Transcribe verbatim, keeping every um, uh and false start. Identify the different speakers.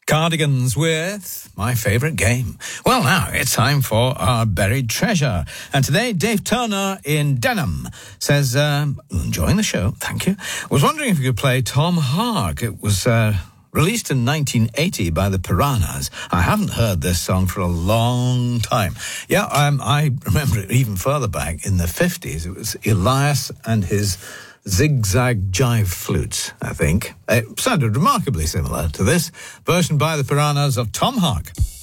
Speaker 1: Cardigans with My Favourite Game. Well, now it's time for our buried treasure. And today, Dave Turner in Denham says, um, enjoying the show, thank you. Was wondering if you could play Tom Hark. It was uh, released in nineteen eighty by the Piranhas. I haven't heard this song for a long time. Yeah, um, I remember it even further back in the fifties. It was Elias and his Zigzag Jive Flutes, I think. It sounded remarkably similar to this version by the Piranhas of Tom Hark.